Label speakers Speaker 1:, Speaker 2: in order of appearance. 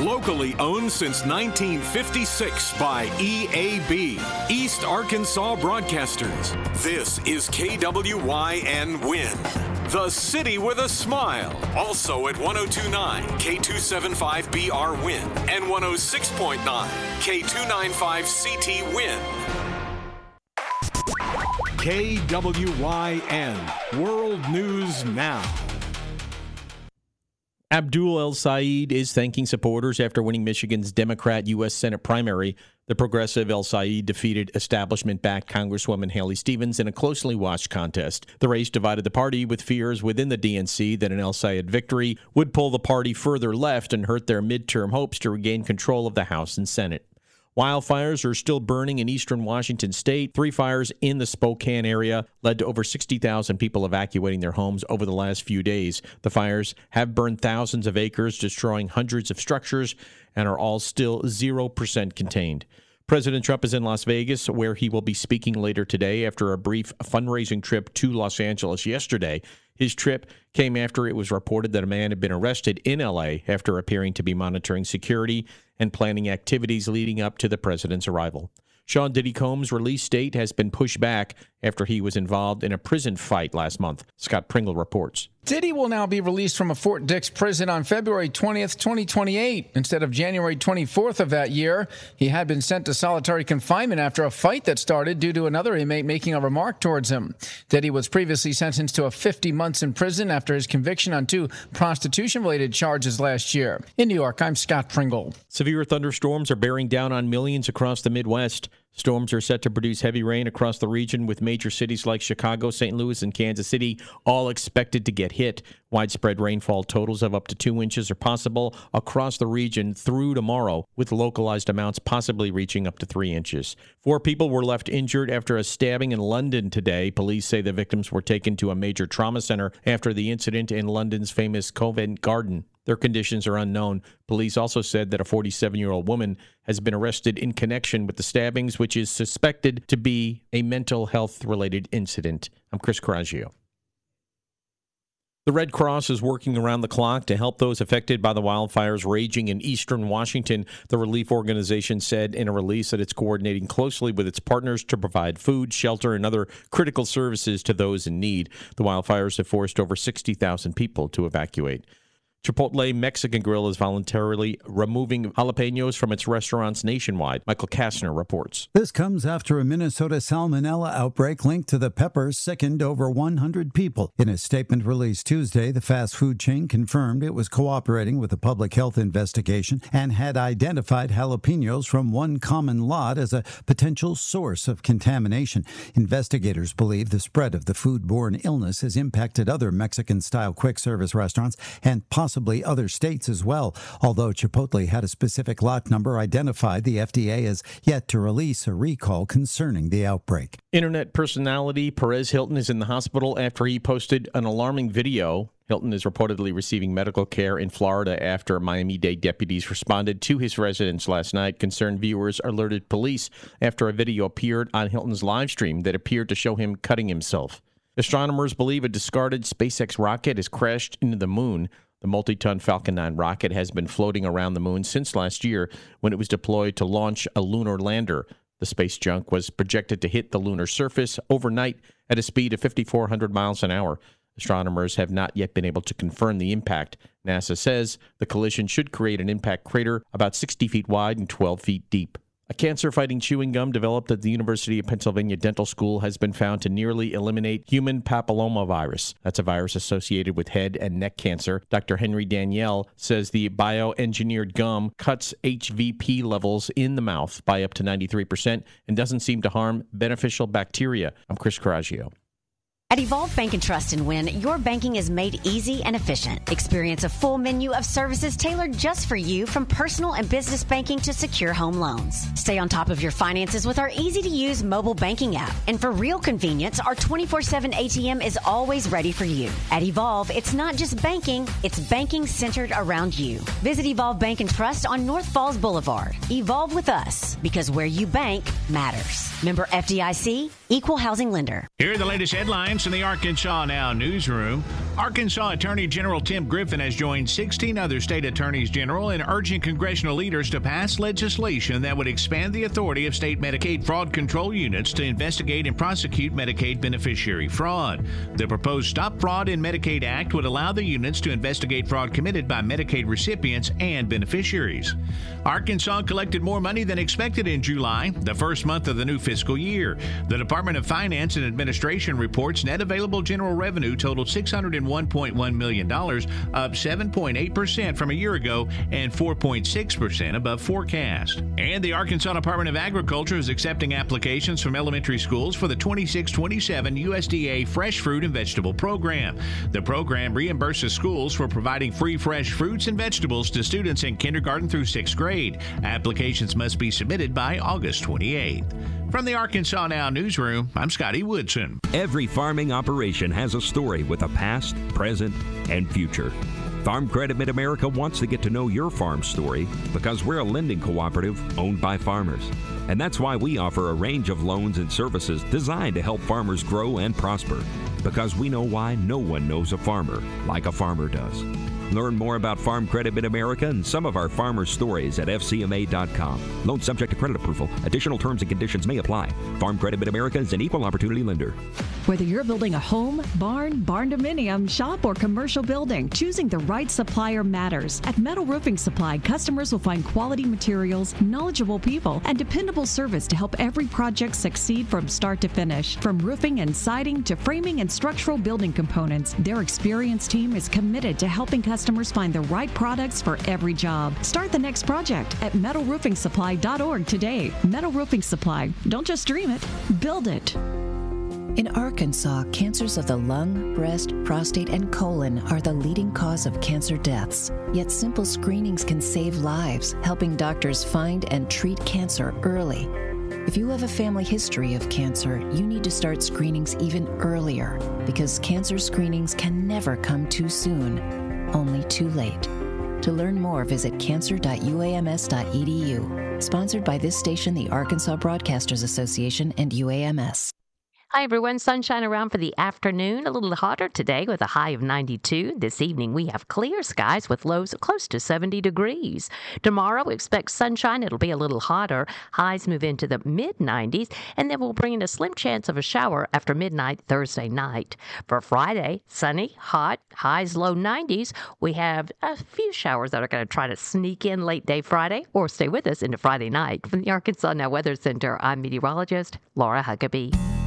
Speaker 1: Locally owned since 1956 by EAB, East Arkansas Broadcasters. This is KWYN Win, the city with a smile. Also at 102.9 K275BR Win and 106.9 K295CT Win. KWYN World News Now.
Speaker 2: Abdul El-Sayed is thanking supporters after winning Michigan's Democrat U.S. Senate primary. The progressive El-Sayed defeated establishment-backed Congresswoman Haley Stevens in a closely watched contest. The race divided the party, with fears within the DNC that an El-Sayed victory would pull the party further left and hurt their midterm hopes to regain control of the House and Senate. Wildfires are still burning in eastern Washington state. 3 fires in the Spokane area led to over 60,000 people evacuating their homes over the last few days. The fires have burned thousands of acres, destroying hundreds of structures, and are all still 0% contained. President Trump is in Las Vegas, where he will be speaking later today after a brief fundraising trip to Los Angeles yesterday. His trip came after it was reported that a man had been arrested in L.A. after appearing to be monitoring security and planning activities leading up to the president's arrival. Sean Diddy Combs' release date has been pushed back after he was involved in a prison fight last month. Scott Pringle reports.
Speaker 3: Diddy will now be released from a Fort Dix prison on February 20th, 2028, instead of January 24th of that year. He had been sent to solitary confinement after a fight that started due to another inmate making a remark towards him. Diddy was previously sentenced to 50 months in prison after his conviction on 2 prostitution-related charges last year. In New York, I'm Scott Pringle.
Speaker 2: Severe thunderstorms are bearing down on millions across the Midwest. Storms are set to produce heavy rain across the region, with major cities like Chicago, St. Louis, and Kansas City all expected to get hit. Widespread rainfall totals of up to 2 inches are possible across the region through tomorrow, with localized amounts possibly reaching up to 3 inches. 4 people were left injured after a stabbing in London today. Police say the victims were taken to a major trauma center after the incident in London's famous Covent Garden. Their conditions are unknown. Police also said that a 47-year-old woman has been arrested in connection with the stabbings, which is suspected to be a mental health-related incident. I'm Chris Coraggio. The Red Cross is working around the clock to help those affected by the wildfires raging in eastern Washington. The relief organization said in a release that it's coordinating closely with its partners to provide food, shelter, and other critical services to those in need. The wildfires have forced over 60,000 people to evacuate. Chipotle Mexican Grill is voluntarily removing jalapenos from its restaurants nationwide. Michael Kastner reports.
Speaker 4: This comes after a Minnesota salmonella outbreak linked to the peppers sickened over 100 people. In a statement released Tuesday, the fast food chain confirmed it was cooperating with the public health investigation and had identified jalapenos from one common lot as a potential source of contamination. Investigators believe the spread of the foodborne illness has impacted other Mexican-style quick-service restaurants and possibly other states as well. Although Chipotle had a specific lot number identified, the FDA has yet to release a recall concerning the outbreak.
Speaker 2: Internet personality Perez Hilton is in the hospital after he posted an alarming video. Hilton is reportedly receiving medical care in Florida after Miami-Dade deputies responded to his residence last night. Concerned viewers alerted police after a video appeared on Hilton's live stream that appeared to show him cutting himself. Astronomers believe a discarded SpaceX rocket has crashed into the moon. The multi-ton Falcon 9 rocket has been floating around the moon since last year when it was deployed to launch a lunar lander. The space junk was projected to hit the lunar surface overnight at a speed of 5,400 miles an hour. Astronomers have not yet been able to confirm the impact. NASA says the collision should create an impact crater about 60 feet wide and 12 feet deep. A cancer-fighting chewing gum developed at the University of Pennsylvania Dental School has been found to nearly eliminate human papillomavirus. That's a virus associated with head and neck cancer. Dr. Henry Danielle says the bioengineered gum cuts HVP levels in the mouth by up to 93% and doesn't seem to harm beneficial bacteria. I'm Chris Coraggio.
Speaker 5: At Evolve Bank & Trust and Win, your banking is made easy and efficient. Experience a full menu of services tailored just for you, from personal and business banking to secure home loans. Stay on top of your finances with our easy-to-use mobile banking app. And for real convenience, our 24/7 ATM is always ready for you. At Evolve, it's not just banking, it's banking centered around you. Visit Evolve Bank & Trust on North Falls Boulevard. Evolve with us, because where you bank matters. Member FDIC, Equal Housing Lender.
Speaker 6: Here are the latest headlines from the Arkansas Now newsroom. Arkansas Attorney General Tim Griffin has joined 16 other state attorneys general in urging congressional leaders to pass legislation that would expand the authority of state Medicaid fraud control units to investigate and prosecute Medicaid beneficiary fraud. The proposed Stop Fraud in Medicaid Act would allow the units to investigate fraud committed by Medicaid recipients and beneficiaries. Arkansas collected more money than expected in July, the first month of the new fiscal year. The Department of Finance and Administration reports net available general revenue totaled $601.1 million, up 7.8% from a year ago and 4.6% above forecast. And the Arkansas Department of Agriculture is accepting applications from elementary schools for the 26-27 USDA Fresh Fruit and Vegetable Program. The program reimburses schools for providing free fresh fruits and vegetables to students in kindergarten through 6th grade. Applications must be submitted by August 28th. From the Arkansas Now newsroom, I'm Scotty Woodson.
Speaker 7: Every farming operation has a story with a past, present, and future. Farm Credit Mid-America wants to get to know your farm story because we're a lending cooperative owned by farmers. And that's why we offer a range of loans and services designed to help farmers grow and prosper. Because we know why no one knows a farmer like a farmer does. Learn more about Farm Credit Mid-America and some of our farmers' stories at FCMA.com. Loan subject to credit approval. Additional terms and conditions may apply. Farm Credit Mid-America is an equal opportunity lender.
Speaker 8: Whether you're building a home, barn dominium, shop, or commercial building, choosing the right supplier matters. At Metal Roofing Supply, customers will find quality materials, knowledgeable people, and dependable service to help every project succeed from start to finish. From roofing and siding to framing and structural building components, their experienced team is committed to helping customers find the right products for every job. Start the next project at metalroofingsupply.org today. Metal Roofing Supply. Don't just dream it, build it.
Speaker 9: In Arkansas, cancers of the lung, breast, prostate, and colon are the leading cause of cancer deaths. Yet simple screenings can save lives, helping doctors find and treat cancer early. If you have a family history of cancer, you need to start screenings even earlier because cancer screenings can never come too soon, only too late. To learn more, visit cancer.uams.edu. Sponsored by this station, the Arkansas Broadcasters Association, and UAMS.
Speaker 10: Hi, everyone. Sunshine around for the afternoon. A little hotter today with a high of 92. This evening, we have clear skies with lows of close to 70 degrees. Tomorrow, we expect sunshine. It'll be a little hotter. Highs move into the mid-90s, and then we'll bring in a slim chance of a shower after midnight Thursday night. For Friday, sunny, hot, highs low 90s. We have a few showers that are going to try to sneak in late day Friday or stay with us into Friday night. From the Arkansas Now Weather Center, I'm meteorologist Laura Huckabee.